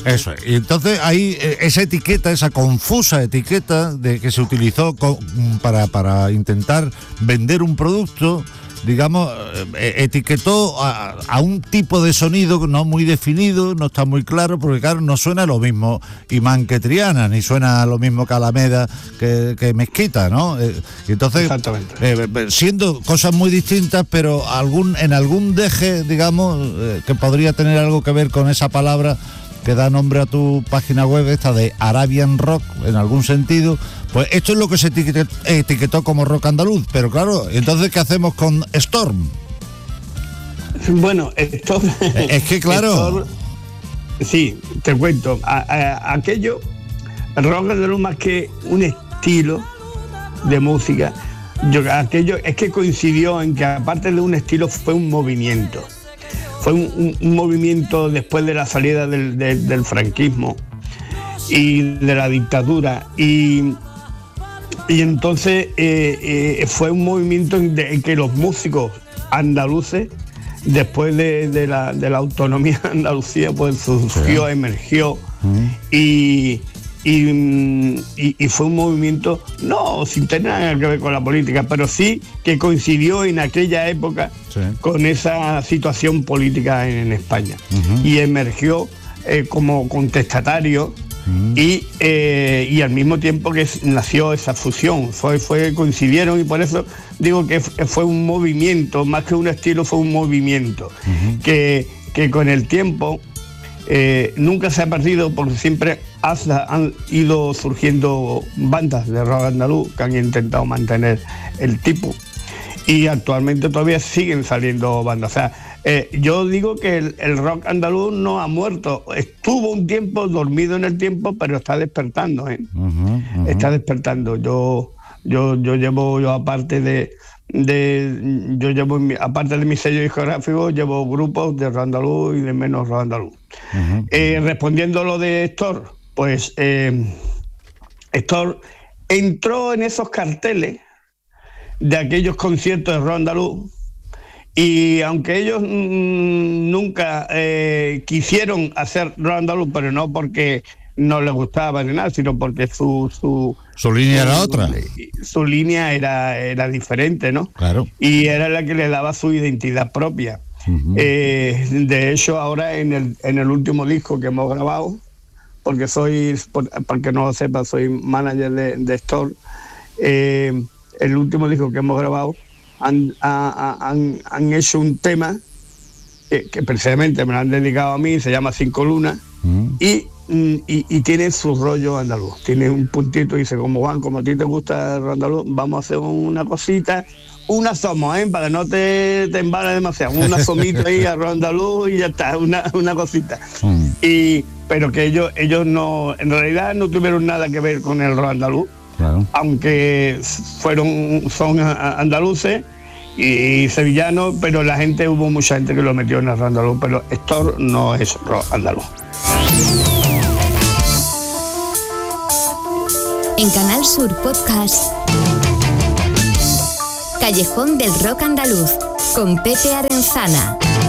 Eso es. Y entonces hay esa etiqueta, esa confusa etiqueta de que se utilizó para intentar vender un producto, digamos, etiquetó a un tipo de sonido no muy definido, no está muy claro, porque claro, no suena lo mismo Imán que Triana, ni suena lo mismo que Alameda que Mezquita, ¿no? Entonces, siendo cosas muy distintas, pero en algún deje, digamos, que podría tener algo que ver con esa palabra que da nombre a tu página web, esta de Arabian Rock, en algún sentido, pues esto es lo que se etiquetó como rock andaluz. Pero claro, entonces, ¿qué hacemos con Storm? Bueno, Storm... Es que claro... Storm, sí, te cuento. Aquello, el rock andaluz, más que un estilo de música, aquello es que coincidió en que, aparte de un estilo, fue un movimiento. Fue un movimiento después de la salida del franquismo y de la dictadura. Y entonces fue un movimiento en que los músicos andaluces, después de la autonomía de Andalucía, pues surgió, emergió. Y fue un movimiento, no sin tener nada que ver con la política, pero sí que coincidió en aquella época con esa situación política en España. Y emergió como contestatario y al mismo tiempo que nació esa fusión. Coincidieron, y por eso digo que fue un movimiento, más que un estilo, fue un movimiento que con el tiempo nunca se ha perdido, porque siempre han ido surgiendo bandas de rock andaluz que han intentado mantener el tipo, y actualmente todavía siguen saliendo bandas. O sea, yo digo que el rock andaluz no ha muerto, estuvo un tiempo dormido en el tiempo, pero está despertando, está despertando. Yo aparte aparte de mi sello discográfico, llevo grupos de rock andaluz y de menos rock andaluz. Respondiendo a lo de Héctor, pues Héctor entró en esos carteles de aquellos conciertos de rock andaluz, y aunque ellos nunca quisieron hacer rock andaluz, pero no porque no les gustaba ni nada, sino porque su línea era otra. Su línea era diferente, ¿no? Claro. Y era la que le daba su identidad propia. De hecho, ahora en el último disco que hemos grabado, porque porque no lo sepa, soy manager de Héctor, el último disco que hemos grabado han hecho un tema que precisamente me lo han dedicado a mí, se llama Cinco Lunas, y tiene su rollo andaluz, tiene un puntito, y dice, como Juan, como a ti te gusta el andaluz, vamos a hacer una cosita, una somos, para que no te embales demasiado, una somita ahí a rock andaluz y ya está, una cosita. Pero que ellos no, en realidad no tuvieron nada que ver con el rock andaluz, aunque son andaluces y sevillanos, pero hubo mucha gente que lo metió en el rock andaluz, pero Héctor no es rock andaluz. En Canal Sur Podcast, Callejón del Rock Andaluz, con Pepe Arenzana.